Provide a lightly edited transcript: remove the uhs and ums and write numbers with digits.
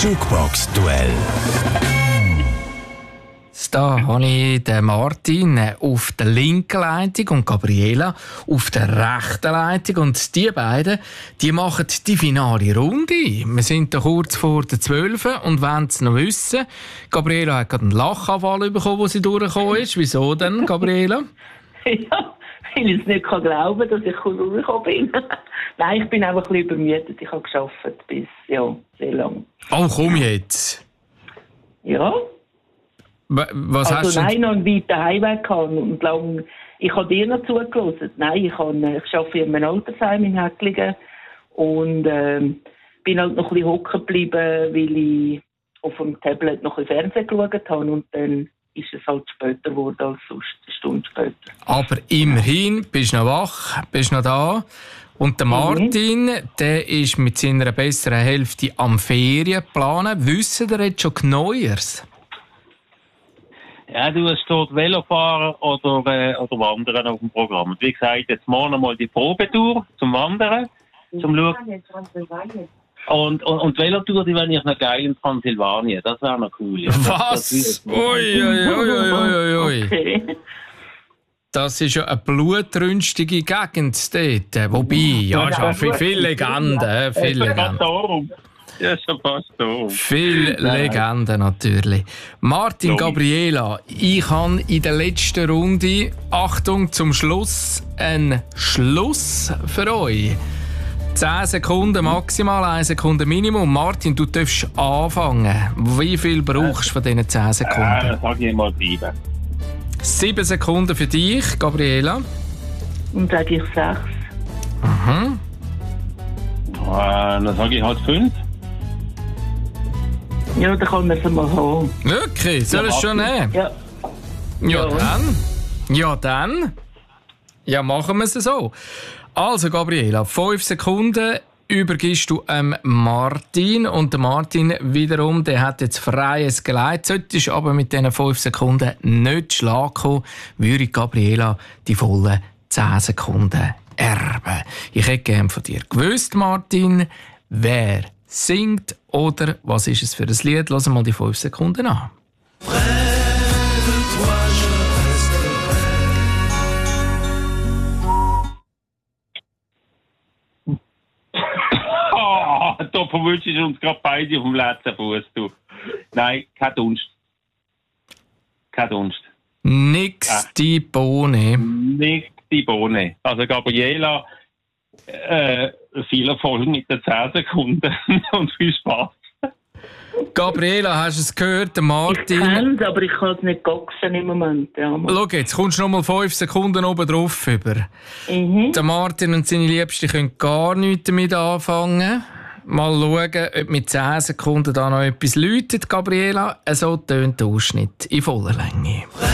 Jukebox-Duell. Da habe ich den Martin auf der linken Leitung und Gabriela auf der rechten Leitung. Und die beiden, die machen die finale Runde. Wir sind da kurz vor der 12 und wollen es noch wissen. Gabriela hat gerade einen Lachanfall bekommen, wo sie durchgekommen ist. Wieso denn, Gabriela? Ja, weil ich es nicht glauben kann, dass ich durchgekommen bin. Nein, ich bin einfach ein bisschen übermüdet. Ich habe gearbeitet bis sehr lang. Oh, komm jetzt. Ja. Was also hast du? Nein, noch einen weiten Heimweg gehabt und lang. Ich habe dir noch zugelassen. Nein, ich arbeite in einem Altersheim in Häcklingen und bin halt noch ein bisschen hocken geblieben, weil ich auf dem Tablet noch ein Fernsehen geschaut habe und dann ist es halt später geworden als sonst, eine Stunde später. Aber immerhin, bist du noch wach, bist noch da. Und der Martin, der ist mit seiner besseren Hälfte am Ferien planen. Wissen ihr jetzt schon Neues? Ja, es steht Velofahren oder Wandern auf dem Programm. Wie gesagt, jetzt morgen mal die Probetour zum Wandern, zum Schauen. Und Velotour, die wäre ich noch geil in Transsilvanien. Das wäre noch cool. Ja. Was? Ui. Okay. Das ist ja eine blutrünstige Gegend dort. Wobei, ja, schon viele Legenden. Ja, schon fast da. Viele Legenden natürlich. Martin, Gabriela, ich habe in der letzten Runde, Achtung zum Schluss, einen Schluss für euch. 10 Sekunden maximal, 1 Sekunde Minimum. Martin, du darfst anfangen. Wie viel brauchst du von diesen 10 Sekunden? Dann sage ich mal 7. 7 Sekunden für dich, Gabriela. Und sage ich 6. Dann sage ich halt 5. Ja, dann kann man es mal haben. Wirklich? Soll es schon nehmen? Ja. Ja, dann. Ja, machen wir es so. Also, Gabriela, 5 Sekunden übergibst du Martin. Und der Martin wiederum, der hat jetzt freies Geleit. Solltest aber mit diesen 5 Sekunden nicht Schlag kommen, würde Gabriela die vollen 10 Sekunden erben. Ich hätte gerne von dir gewusst, Martin, wer singt oder was ist es für ein Lied? Lass mal die 5 Sekunden an. Da verwünscht ich uns gerade beide auf dem letzten Fuß. Nein, kein Dunst. Nix die Bohne. Nicht die Bohne. Also Gabriela, viel Erfolg mit den 10 Sekunden und viel Spaß. Gabriela, hast du es gehört? Der Martin. Ich kenne es, aber ich kann es nicht goxen im Moment. Ja. Schau, jetzt kommst du noch mal 5 Sekunden oben drauf über. Der Martin und seine Liebste können gar nichts damit anfangen. Mal schauen, ob mit 10 Sekunden da noch etwas läutet, Gabriela. So tönt der Ausschnitt in voller Länge.